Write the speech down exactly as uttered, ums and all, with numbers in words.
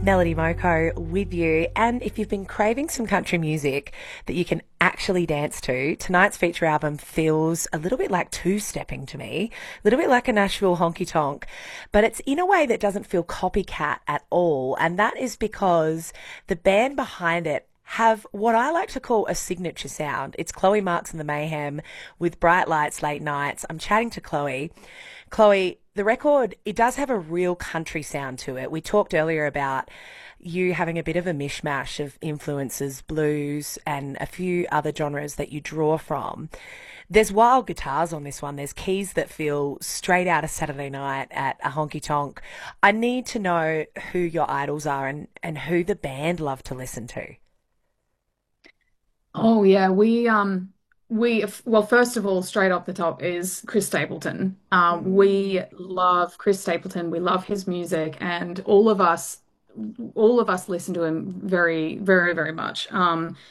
Melody Moko with you. And if you've been craving some country music that you can actually dance to, tonight's feature album feels a little bit like two-stepping to me, a little bit like a Nashville honky tonk, but it's in a way that doesn't feel copycat at all. And that is because the band behind it have what I like to call a signature sound. It's Chloe Marks and the Mayhem with Bright Lights, Late Nights. I'm chatting to Chloe. Chloe, the record, it does have a real country sound to it. We talked earlier about you having a bit of a mishmash of influences, blues and a few other genres that you draw from. There's wild guitars on this one. There's keys that feel straight out of Saturday night at a honky tonk. I need to know who your idols are and, and who the band love to listen to. Oh yeah, we um we well first of all, straight off the top is Chris Stapleton. Um, we love Chris Stapleton. We love his music, and all of us all of us listen to him very, very, very much. Um,